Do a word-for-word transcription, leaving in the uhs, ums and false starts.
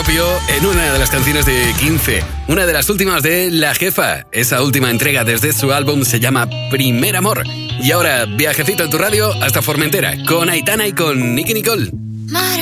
propio en una de las canciones de quince, una de las últimas de La Jefa. Esa última entrega desde su álbum se llama Primer Amor. Y ahora, viajecito en tu radio hasta Formentera, con Aitana y con Nicky Nicole. Madre